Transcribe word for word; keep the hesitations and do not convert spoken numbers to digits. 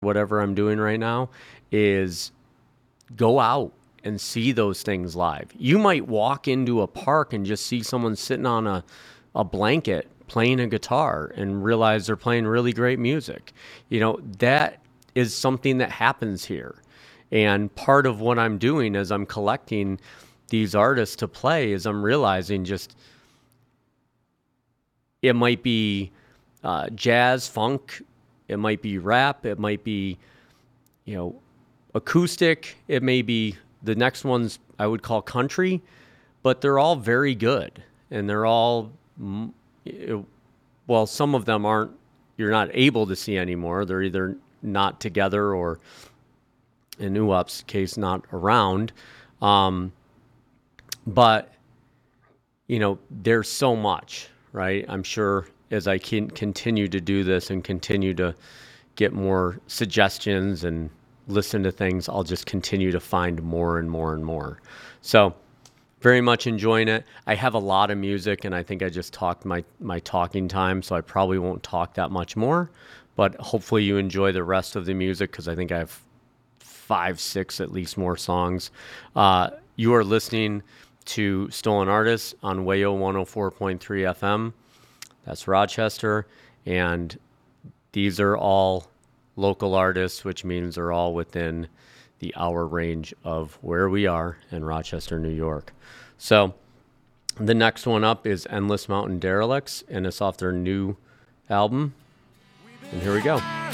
whatever I'm doing right now, is go out and see those things live. You might walk into a park and just see someone sitting on a, a blanket playing a guitar and realize they're playing really great music. You know, that is something that happens here. And part of what I'm doing as I'm collecting these artists to play is I'm realizing just it might be uh, jazz, funk, it might be rap, it might be, you know, acoustic, it may be the next one's I would call country, but they're all very good. And they're all, well, some of them aren't, you're not able to see anymore. They're either not together or, in Uwap's case, not around. Um, but, you know, there's so much, right? I'm sure as I can continue to do this and continue to get more suggestions and listen to things, I'll just continue to find more and more and more. So very much enjoying it. I have a lot of music, and I think I just talked my, my talking time, so I probably won't talk that much more. But hopefully you enjoy the rest of the music, because I think I have five, six at least more songs. Uh, you are listening to Stolen Artists on Wayo one oh four point three F M. That's Rochester. And these are all local artists, which means they're all within the hour range of where we are in Rochester, New York. So the next one up is Endless Mountain Derelicts, and it's off their new album. And here we go.